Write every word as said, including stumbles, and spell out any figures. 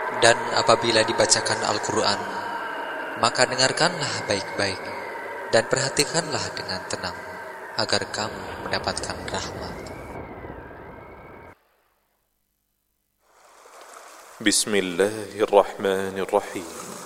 Dan apabila dibacakan Al-Quran, maka dengarkanlah baik-baik dan perhatikanlah dengan tenang, agar kamu mendapatkan rahmat. Bismillahirrahmanirrahim.